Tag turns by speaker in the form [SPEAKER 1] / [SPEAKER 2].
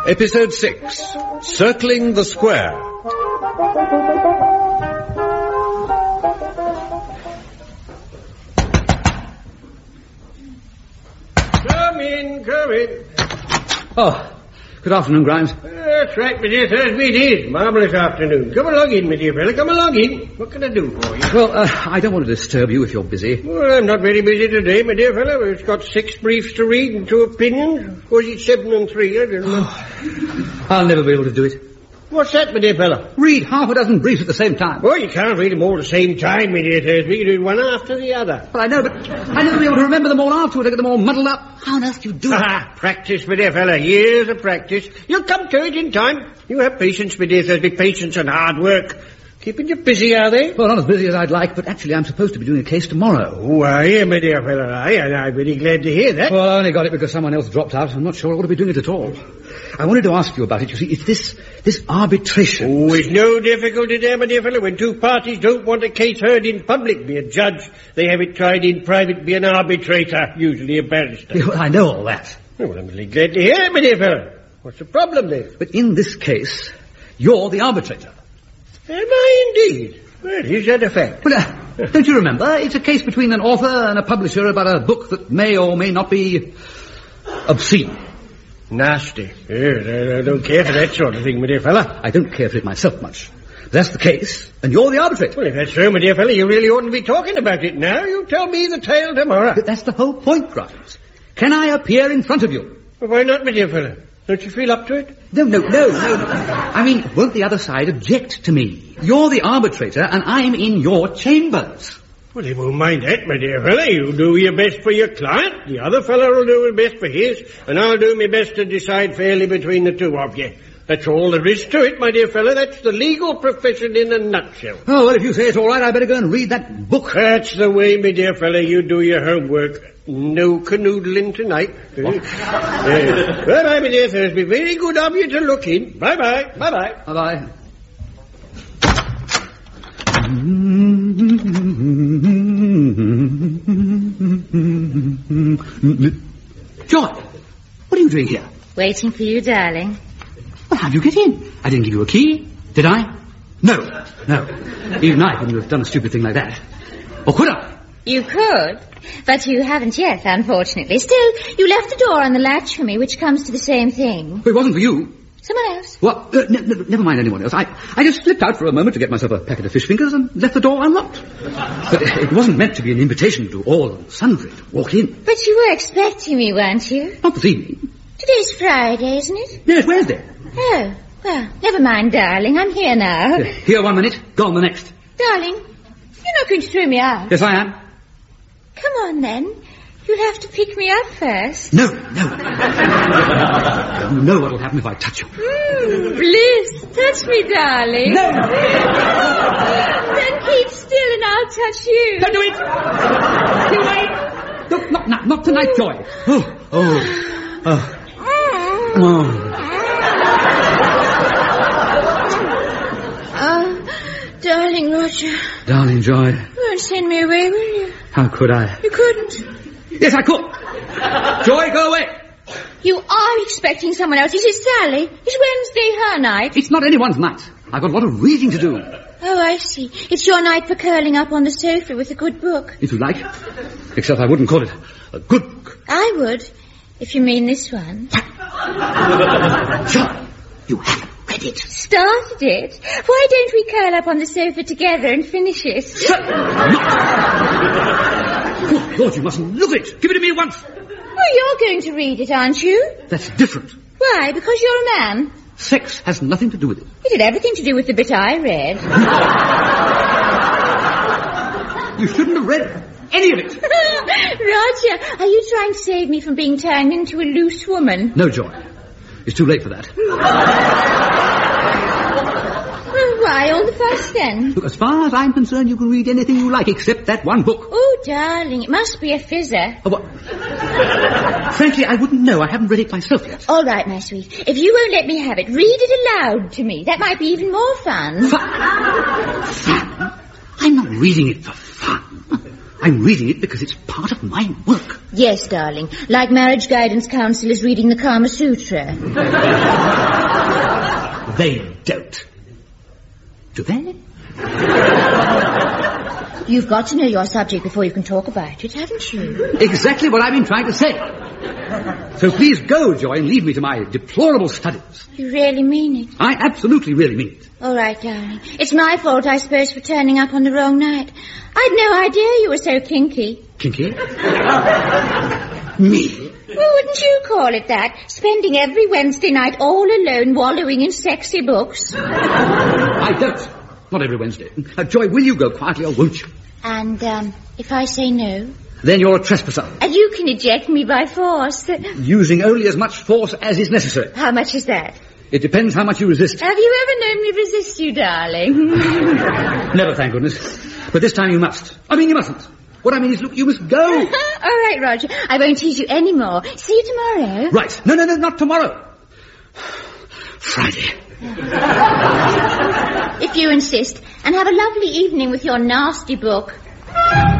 [SPEAKER 1] Episode 6, Circling the Square.
[SPEAKER 2] Come in.
[SPEAKER 3] Oh, good afternoon, Grimes.
[SPEAKER 2] That's right, my dear Thursby, it is. Marvellous afternoon. Come along in, my dear fella, come along in. What can I do for you?
[SPEAKER 3] Well, I don't want to disturb you if you're busy.
[SPEAKER 2] Well, I'm not very busy today, my dear fellow. We've got 6 briefs to read and 2 opinions. Or is it 7 and 3? I don't know.
[SPEAKER 3] I'll never be able to do it.
[SPEAKER 2] What's that, my dear fellow?
[SPEAKER 3] Read half a dozen briefs at the same time.
[SPEAKER 2] Well, you can't read them all at the same time, my dear Thursby. You do it one after the other.
[SPEAKER 3] Well, I know, but I'll never be able to remember them all afterward. I get them all muddled up. How on earth do you do it?
[SPEAKER 2] Practice, my dear fellow. Years of practice. You'll come to it in time. You have patience, my dear Thursby. Patience and hard work. Keeping you busy, are they?
[SPEAKER 3] Well, not as busy as I'd like, but actually I'm supposed to be doing a case tomorrow.
[SPEAKER 2] Oh, are you, my dear fellow? And I'm very glad to hear that.
[SPEAKER 3] Well, I only got it because someone else dropped out. I'm not sure I ought to be doing it at all. I wanted to ask you about it. You see, it's this arbitration.
[SPEAKER 2] Oh, it's no difficulty there, my dear fellow. When 2 parties don't want a case heard in public, be a judge. They have it tried in private, be an arbitrator, usually a barrister.
[SPEAKER 3] Yeah, well, I know all that.
[SPEAKER 2] Well, I'm really glad to hear it, my dear fellow. What's the problem then?
[SPEAKER 3] But in this case, you're the arbitrator.
[SPEAKER 2] Am I indeed? Well, is that a fact?
[SPEAKER 3] Well, don't you remember? It's a case between an author and a publisher about a book that may or may not be obscene.
[SPEAKER 2] Nasty. Yes, I don't care for that sort of thing, my dear fella.
[SPEAKER 3] I don't care for it myself much. That's the case, and you're the arbitrator.
[SPEAKER 2] Well, if that's so, my dear fella, you really oughtn't be talking about it now. You tell me the tale tomorrow.
[SPEAKER 3] But that's the whole point, Grimes. Can I appear in front of you?
[SPEAKER 2] Well, why not, my dear fella? Don't you feel up to it?
[SPEAKER 3] No. I mean, won't the other side object to me? You're the arbitrator, and I'm in your chambers.
[SPEAKER 2] Well, they won't mind that, my dear fella. You do your best for your client. The other fella will do his best for his. And I'll do my best to decide fairly between the 2 of you. That's all there is to it, my dear fella. That's the legal profession in a nutshell.
[SPEAKER 3] Oh, well, if you say it's all right, I better go and read that book.
[SPEAKER 2] That's the way, my dear fella. You do your homework. No canoodling tonight. Bye-bye, my dear Thursby. Very good of you to look in. Bye-bye. Bye-bye.
[SPEAKER 3] Bye-bye. Joy, what are you doing here?
[SPEAKER 4] Waiting for you, darling.
[SPEAKER 3] Well, how'd you get in? I didn't give you a key, did I? No. Even I wouldn't have done a stupid thing like that. Or could I?
[SPEAKER 4] You could, but you haven't yet, unfortunately. Still, you left the door on the latch for me, which comes to the same thing.
[SPEAKER 3] It wasn't for you.
[SPEAKER 4] Someone else?
[SPEAKER 3] What? Never mind anyone else. I just slipped out for a moment to get myself a packet of fish fingers and left the door unlocked. But it wasn't meant to be an invitation to all and sundry to walk in.
[SPEAKER 4] But you were expecting me, weren't you?
[SPEAKER 3] Not this evening.
[SPEAKER 4] Today's Friday, isn't it?
[SPEAKER 3] Yes, Wednesday.
[SPEAKER 4] Oh, well, never mind, darling. I'm here now.
[SPEAKER 3] Here 1 minute, gone the next.
[SPEAKER 4] Darling, you're not going to throw me out.
[SPEAKER 3] Yes, I am.
[SPEAKER 4] Come on, then. You'll have to pick me up first.
[SPEAKER 3] No. You know what'll happen if I touch you.
[SPEAKER 4] Bliss. Touch me, darling.
[SPEAKER 3] No.
[SPEAKER 4] Then keep still and I'll touch you.
[SPEAKER 3] Don't do it. Too late. No, not tonight, Joy. Oh.
[SPEAKER 4] Darling Roger.
[SPEAKER 3] Darling Joy.
[SPEAKER 4] You won't send me away, will you?
[SPEAKER 3] How could I?
[SPEAKER 4] You couldn't.
[SPEAKER 3] Yes, I could. Joy, go away.
[SPEAKER 4] You are expecting someone else. Is it Sally? Is Wednesday her night?
[SPEAKER 3] It's not anyone's night. I've got a lot of reading to do.
[SPEAKER 4] Oh, I see. It's your night for curling up on the sofa with a good book.
[SPEAKER 3] If you like. Except I wouldn't call it a good book.
[SPEAKER 4] I would, if you mean this one.
[SPEAKER 3] Joy, you haven't read it.
[SPEAKER 4] Started it? Why don't we curl up on the sofa together and finish it?
[SPEAKER 3] Good Lord, you mustn't look at it. Give it to me at once.
[SPEAKER 4] Well, you're going to read it, aren't you?
[SPEAKER 3] That's different.
[SPEAKER 4] Why? Because you're a man?
[SPEAKER 3] Sex has nothing to do with it.
[SPEAKER 4] It had everything to do with the bit I read.
[SPEAKER 3] You shouldn't have read any of it.
[SPEAKER 4] Roger, are you trying to save me from being turned into a loose woman?
[SPEAKER 3] No, Joy. It's too late for that.
[SPEAKER 4] Well, why all the fuss then?
[SPEAKER 3] Look, as far as I'm concerned, you can read anything you like except that one book.
[SPEAKER 4] Oh, darling, it must be a fizzer.
[SPEAKER 3] Oh, what? Frankly, I wouldn't know. I haven't read it myself yet.
[SPEAKER 4] All right, my sweet. If you won't let me have it, read it aloud to me. That might be even more fun.
[SPEAKER 3] Fun? I'm not reading it for fun. I'm reading it because it's part of my work.
[SPEAKER 4] Yes, darling. Like marriage guidance counselors reading the Kama Sutra.
[SPEAKER 3] They don't. Do they?
[SPEAKER 4] You've got to know your subject before you can talk about it, haven't you?
[SPEAKER 3] Exactly what I've been trying to say. So please go, Joy, and leave me to my deplorable studies.
[SPEAKER 4] You really mean it?
[SPEAKER 3] I absolutely really mean it.
[SPEAKER 4] All right, darling. It's my fault, I suppose, for turning up on the wrong night. I'd no idea you were so kinky.
[SPEAKER 3] Kinky? Me?
[SPEAKER 4] Well, wouldn't you call it that? Spending every Wednesday night all alone wallowing in sexy books.
[SPEAKER 3] I don't. Not every Wednesday. Joy, will you go quietly or won't you?
[SPEAKER 4] And, if I say no?
[SPEAKER 3] Then you're a trespasser.
[SPEAKER 4] And you can eject me by force.
[SPEAKER 3] Using only as much force as is necessary.
[SPEAKER 4] How much is that?
[SPEAKER 3] It depends how much you resist.
[SPEAKER 4] Have you ever known me resist you, darling?
[SPEAKER 3] Never, thank goodness. But this time you must. I mean, you mustn't. What I mean is, look, you must go.
[SPEAKER 4] All right, Roger. I won't tease you any more. See you tomorrow.
[SPEAKER 3] Right. No, not tomorrow. Friday.
[SPEAKER 4] If you insist. And have a lovely evening with your nasty book.